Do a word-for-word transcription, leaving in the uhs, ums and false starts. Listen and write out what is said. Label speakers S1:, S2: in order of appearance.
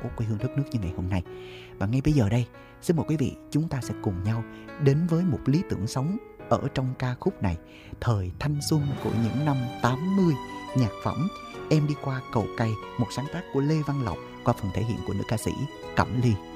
S1: quê hương đất nước như ngày hôm nay. Và ngay bây giờ đây, xin mời quý vị chúng ta sẽ cùng nhau đến với một lý tưởng sống ở trong ca khúc này, thời thanh xuân của những năm tám mươi, nhạc phẩm Em đi qua cầu cây, một sáng tác của Lê Văn Lộc qua phần thể hiện của nữ ca sĩ Cẩm Ly.